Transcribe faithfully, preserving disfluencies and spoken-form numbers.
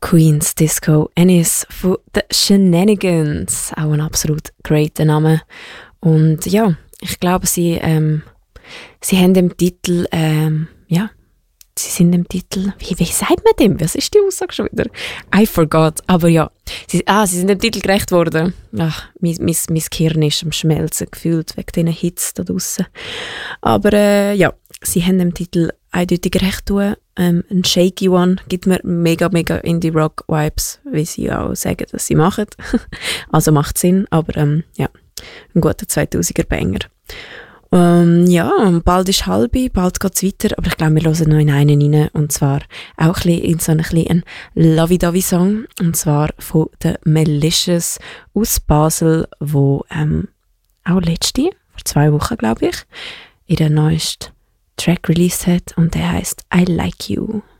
Queen's Disco Ennis von The Shenanigans. Auch ein absolut greater Name. Und ja, ich glaube, sie, ähm, sie haben im Titel, ähm, ja, sie sind im Titel, wie, wie sagt man dem? Was ist die Aussage schon wieder? I forgot. Aber ja, sie, ah, sie sind dem Titel gerecht worden. Ach, mein, mein, mein Gehirn ist am Schmelzen gefühlt wegen diesen Hits da draussen. Aber äh, ja, sie haben dem Titel eindeutig recht tun. Ähm, ein Shaky One gibt mir mega, mega Indie-Rock-Vibes, wie sie auch sagen, dass sie machen. Also macht Sinn, aber ähm, ja, ein guter zweitausender-Banger. Ähm, ja, und bald ist halbe, bald geht es weiter, aber ich glaube, wir hören noch in einen rein, und zwar auch ein bisschen in so ein bisschen ein Lovey-Dovey-Song, und zwar von The Malicious aus Basel, wo ähm, auch letzte, vor zwei Wochen glaube ich, ihren neuesten Track released hat, und der heisst I Like You.